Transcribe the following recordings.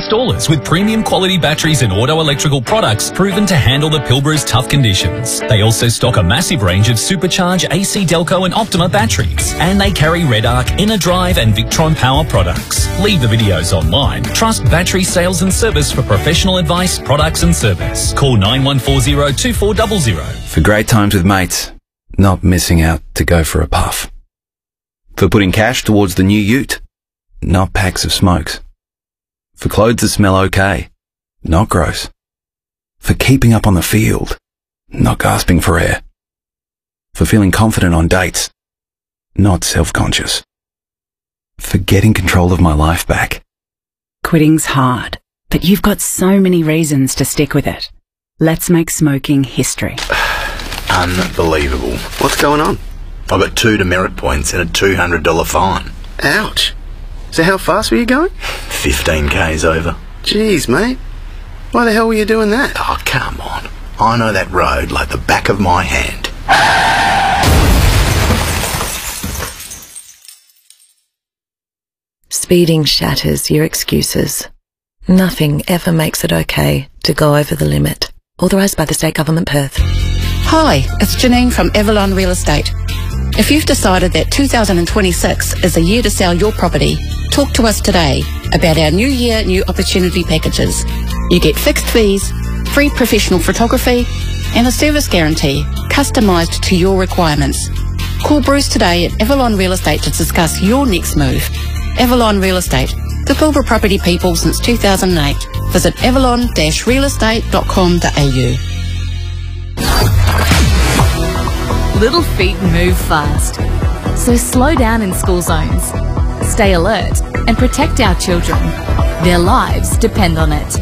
installers with premium quality batteries and auto electrical products proven to handle the Pilbara's tough conditions. They also stock a massive range of Supercharge, AC Delco and Optima batteries. And they carry RedArc, InnerDrive and Victron Power products. Leave the videos online. Trust Battery Sales and Service for professional advice, products and service. Call 9140 2400. For great times with mates, not missing out to go for a puff. For putting cash towards the new ute, not packs of smokes. For clothes that smell okay, not gross. For keeping up on the field, not gasping for air. For feeling confident on dates, not self-conscious. For getting control of my life back. Quitting's hard, but you've got so many reasons to stick with it. Let's make smoking history. Unbelievable. What's going on? I got 2 demerit points and a $200 fine. Ouch. So how fast were you going? 15 k's over. Jeez, mate. Why the hell were you doing that? Oh, come on. I know that road like the back of my hand. Speeding shatters your excuses. Nothing ever makes it okay to go over the limit. Authorised by the State Government, Perth. Hi, it's Janine from Avalon Real Estate. If you've decided that 2026 is the year to sell your property, talk to us today about our New Year, New Opportunity packages. You get fixed fees, free professional photography, and a service guarantee customised to your requirements. Call Bruce today at Avalon Real Estate to discuss your next move. Avalon Real Estate, the Pilbara property people since 2008. Visit avalon-realestate.com.au. Little feet move fast, so slow down in school zones. Stay alert and protect our children. Their lives depend on it.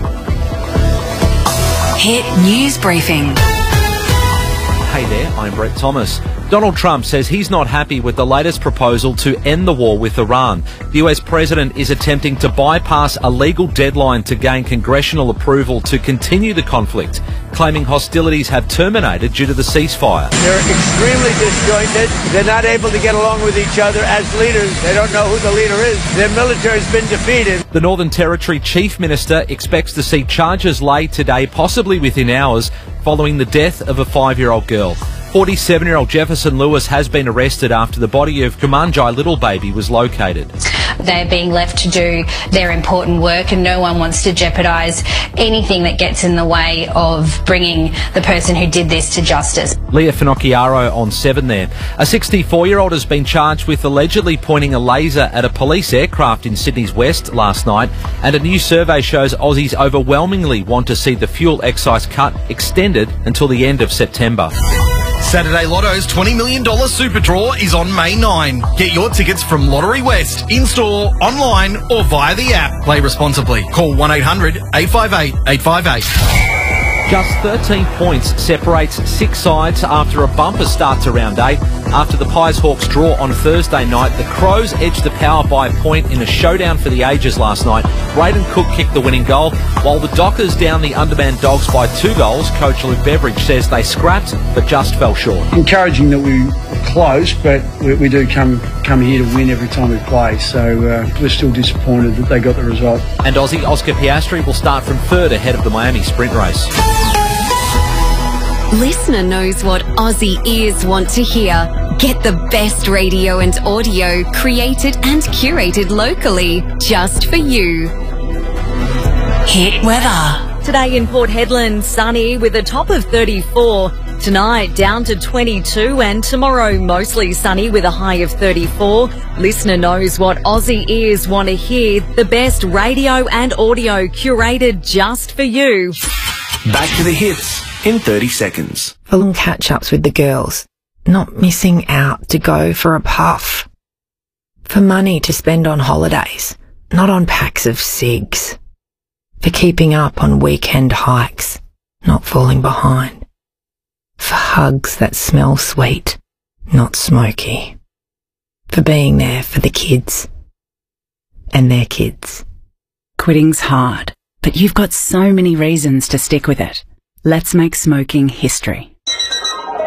Hit News Briefing. Hey there, I'm Brett Thomas. Donald Trump says he's not happy with the latest proposal to end the war with Iran. The US president is attempting to bypass a legal deadline to gain congressional approval to continue the conflict, claiming hostilities have terminated due to the ceasefire. They're extremely disjointed. They're not able to get along with each other as leaders. They don't know who the leader is. Their military has been defeated. The Northern Territory Chief Minister expects to see charges laid today, possibly within hours, following the death of a 5-year-old girl. 47-year-old Jefferson Lewis has been arrested after the body of Kumanjai Little Baby was located. They're being left to do their important work and no one wants to jeopardise anything that gets in the way of bringing the person who did this to justice. Leah Finocchiaro on 7 there. A 64-year-old has been charged with allegedly pointing a laser at a police aircraft in Sydney's west last night, and a new survey shows Aussies overwhelmingly want to see the fuel excise cut extended until the end of September. Saturday Lotto's $20 million Super Draw is on May 9. Get your tickets from Lottery West, in-store, online or via the app. Play responsibly. Call 1-800-858-858. Just 13 points separates 6 sides after a bumper start to round 8. After the Pies Hawks draw on Thursday night, the Crows edged the Power by a point in a showdown for the ages last night. Braden Cook kicked the winning goal, while the Dockers down the Underman Dogs by 2 goals. Coach Luke Beveridge says they scrapped but just fell short. Encouraging that we were close, but we do come here to win every time we play, so we're still disappointed that they got the result. And Aussie Oscar Piastri will start from 3rd ahead of the Miami sprint race. Listener knows what Aussie ears want to hear. Get the best radio and audio created and curated locally, just for you. Hit weather. Today in Port Hedland, sunny with a top of 34. Tonight down to 22, and tomorrow mostly sunny with a high of 34. Listener knows what Aussie ears want to hear. The best radio and audio curated just for you. Back to the hits in 30 seconds. For long catch-ups with the girls. Not missing out to go for a puff. For money to spend on holidays, not on packs of cigs. For keeping up on weekend hikes, not falling behind. For hugs that smell sweet, not smoky. For being there for the kids and their kids. Quitting's hard, but you've got so many reasons to stick with it. Let's make smoking history.